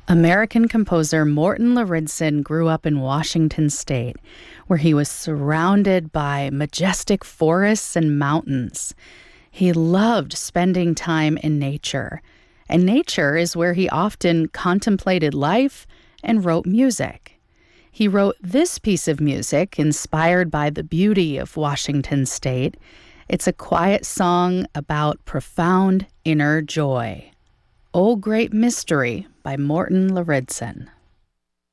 American composer Morton Lauridsen grew up in Washington State, where he was surrounded by majestic forests and mountains. He loved spending time in nature, and nature is where he often contemplated life and wrote music. He wrote this piece of music inspired by the beauty of Washington State. It's a quiet song about profound inner joy. "O Great Mystery" by Morton Lauridsen.